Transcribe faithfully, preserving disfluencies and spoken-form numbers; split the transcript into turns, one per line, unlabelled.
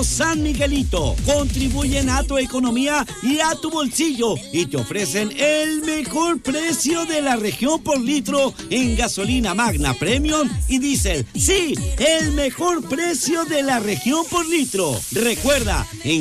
San Miguelito contribuyen a tu economía y a tu bolsillo y te ofrecen el mejor precio de la región por litro en gasolina Magna Premium y diésel. Sí, el mejor precio de la región por litro. Recuerda, en